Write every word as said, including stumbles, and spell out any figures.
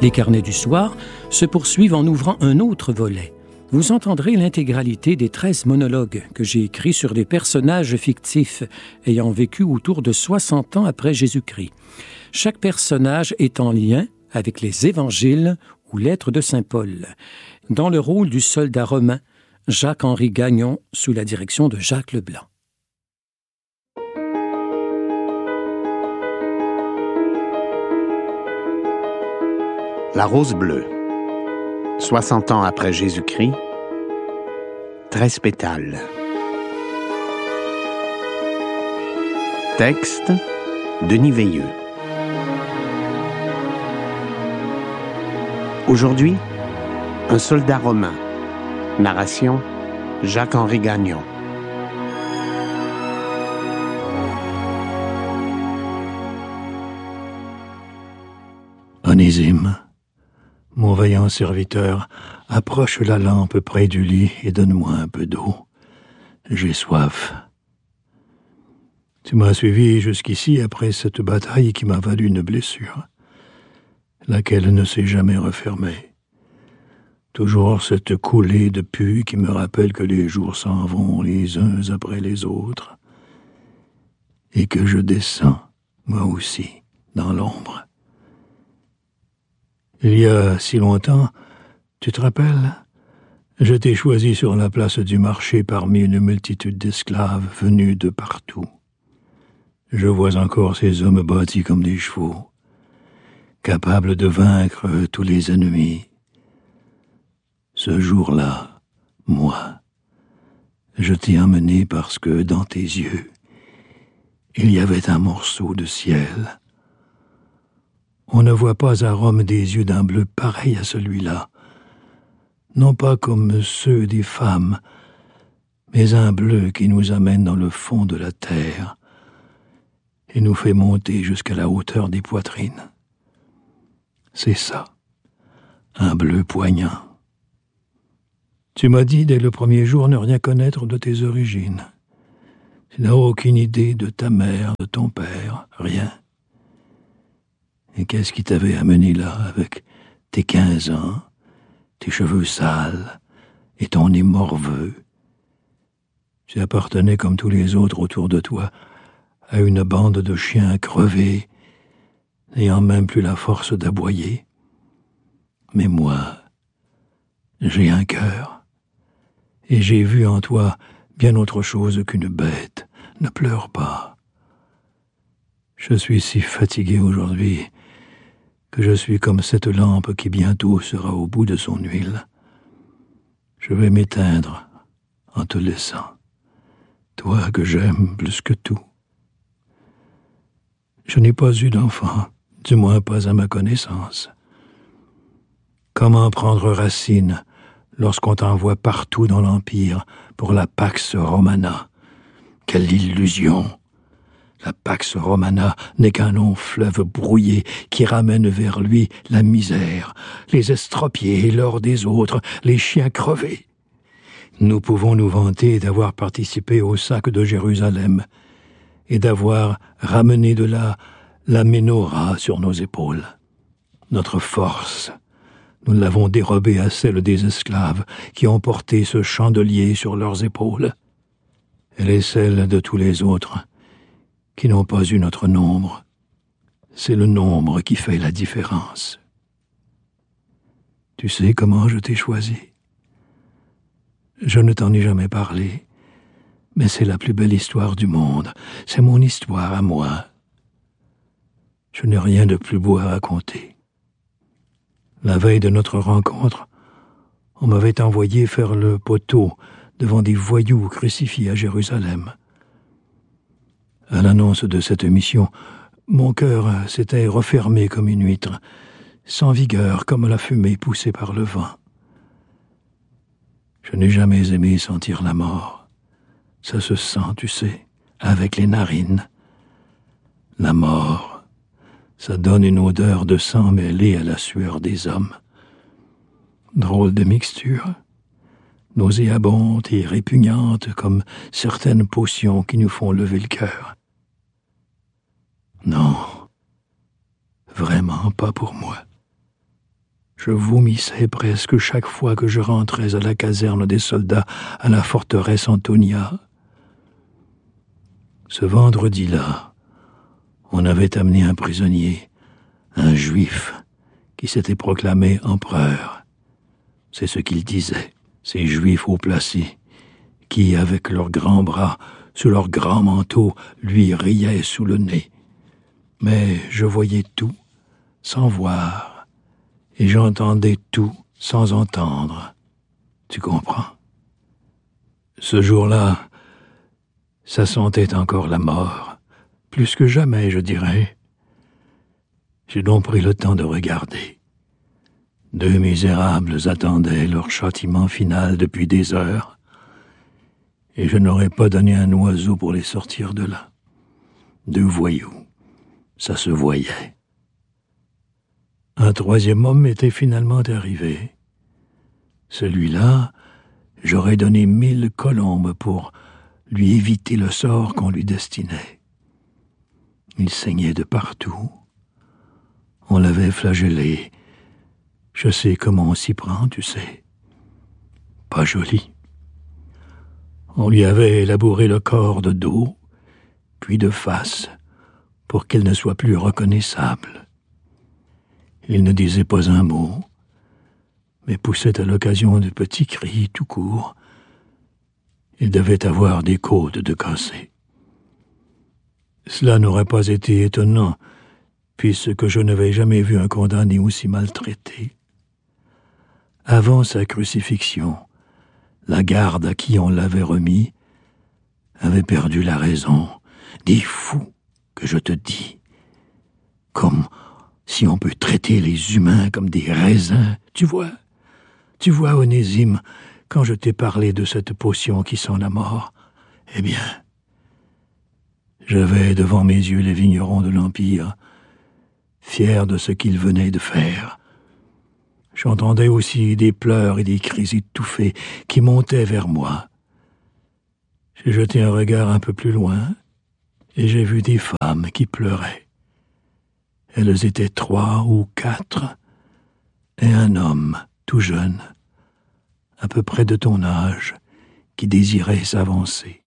Les carnets du soir se poursuivent en ouvrant un autre volet. Vous entendrez l'intégralité des treize monologues que j'ai écrits sur des personnages fictifs ayant vécu autour de soixante ans après Jésus-Christ. Chaque personnage est en lien avec les évangiles ou lettres de saint Paul. Dans le rôle du soldat romain, Jacques-Henri Gagnon, sous la direction de Jacques Leblanc. La rose bleue. soixante ans après Jésus-Christ, treize pétales. Texte, Denis Veilleux. Aujourd'hui, un soldat romain. Narration, Jacques-Henri Gagnon. Onésime, mon vaillant serviteur, approche la lampe près du lit et donne-moi un peu d'eau. J'ai soif. Tu m'as suivi jusqu'ici après cette bataille qui m'a valu une blessure, laquelle ne s'est jamais refermée. Toujours cette coulée de pus qui me rappelle que les jours s'en vont les uns après les autres, et que je descends, moi aussi, dans l'ombre. Il y a si longtemps, tu te rappelles, je t'ai choisi sur la place du marché parmi une multitude d'esclaves venus de partout. Je vois encore ces hommes bâtis comme des chevaux, capables de vaincre tous les ennemis. Ce jour-là, moi, je t'ai emmené parce que dans tes yeux, il y avait un morceau de ciel. On ne voit pas à Rome des yeux d'un bleu pareil à celui-là, non pas comme ceux des femmes, mais un bleu qui nous amène dans le fond de la terre et nous fait monter jusqu'à la hauteur des poitrines. C'est ça, un bleu poignant. Tu m'as dit dès le premier jour ne rien connaître de tes origines. Tu n'as aucune idée de ta mère, de ton père, rien. Et qu'est-ce qui t'avait amené là, avec tes quinze ans, tes cheveux sales et ton nez morveux? Tu appartenais comme tous les autres autour de toi à une bande de chiens crevés, n'ayant même plus la force d'aboyer. Mais moi, j'ai un cœur, et j'ai vu en toi bien autre chose qu'une bête. Ne pleure pas. Je suis si fatigué aujourd'hui que je suis comme cette lampe qui bientôt sera au bout de son huile. Je vais m'éteindre en te laissant, toi que j'aime plus que tout. Je n'ai pas eu d'enfant, du moins pas à ma connaissance. Comment prendre racine lorsqu'on t'envoie partout dans l'Empire pour la Pax Romana? Quelle illusion! La Pax Romana n'est qu'un long fleuve brouillé qui ramène vers lui la misère, les estropiés et l'or des autres, les chiens crevés. Nous pouvons nous vanter d'avoir participé au sac de Jérusalem et d'avoir ramené de là la Ménorah sur nos épaules. Notre force, nous l'avons dérobée à celle des esclaves qui ont porté ce chandelier sur leurs épaules. Elle est celle de tous les autres qui n'ont pas eu notre nombre. C'est le nombre qui fait la différence. Tu sais comment je t'ai choisi? Je ne t'en ai jamais parlé, mais c'est la plus belle histoire du monde. C'est mon histoire à moi. Je n'ai rien de plus beau à raconter. La veille de notre rencontre, on m'avait envoyé faire le poteau devant des voyous crucifiés à Jérusalem. À l'annonce de cette mission, mon cœur s'était refermé comme une huître, sans vigueur comme la fumée poussée par le vent. Je n'ai jamais aimé sentir la mort. Ça se sent, tu sais, avec les narines. La mort, ça donne une odeur de sang mêlée à la sueur des hommes. Drôle de mixture, nauséabonde et répugnante comme certaines potions qui nous font lever le cœur. Non, vraiment pas pour moi. Je vomissais presque chaque fois que je rentrais à la caserne des soldats à la forteresse Antonia. Ce vendredi-là, on avait amené un prisonnier, un juif, qui s'était proclamé empereur. C'est ce qu'il disait, ces juifs haut placés, qui, avec leurs grands bras, sous leurs grands manteaux, lui riaient sous le nez. Mais je voyais tout sans voir, et j'entendais tout sans entendre. Tu comprends? Ce jour-là, ça sentait encore la mort, plus que jamais, je dirais. J'ai donc pris le temps de regarder. Deux misérables attendaient leur châtiment final depuis des heures, et je n'aurais pas donné un oiseau pour les sortir de là. Deux voyous, ça se voyait. Un troisième homme était finalement arrivé. Celui-là, j'aurais donné mille colombes pour lui éviter le sort qu'on lui destinait. Il saignait de partout. On l'avait flagellé. Je sais comment on s'y prend, tu sais. Pas joli. On lui avait élaboré le corps de dos, puis de face, pour qu'il ne soit plus reconnaissable. Il ne disait pas un mot, mais poussait à l'occasion de petits cris tout court. Il devait avoir des côtes de cassées. Cela n'aurait pas été étonnant, puisque je n'avais jamais vu un condamné aussi maltraité. Avant sa crucifixion, la garde à qui on l'avait remis avait perdu la raison. Des fous, que je te dis. Comme si on peut traiter les humains comme des raisins. Tu vois, tu vois, Onésime, quand je t'ai parlé de cette potion qui sent la mort, eh bien, j'avais devant mes yeux les vignerons de l'Empire, fiers de ce qu'ils venaient de faire. J'entendais aussi des pleurs et des cris étouffés qui montaient vers moi. J'ai jeté un regard un peu plus loin, et j'ai vu des femmes qui pleuraient. Elles étaient trois ou quatre, et un homme tout jeune, à peu près de ton âge, qui désirait s'avancer.